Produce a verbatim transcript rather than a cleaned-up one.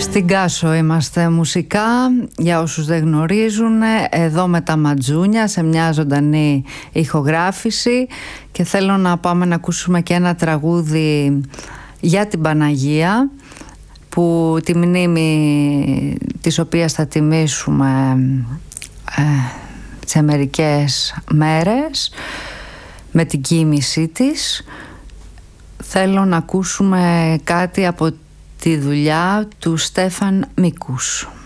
Στην Κάσο είμαστε μουσικά, για όσους δεν γνωρίζουν, εδώ με τα Ματζούνια σε μια ζωντανή ηχογράφηση, και θέλω να πάμε να ακούσουμε και ένα τραγούδι για την Παναγία, που τη μνήμη της οποίας θα τιμήσουμε ε, σε μερικές μέρες με την κοίμησή της. Θέλω να ακούσουμε κάτι από τη δουλειά του Στέφαν Μίκους.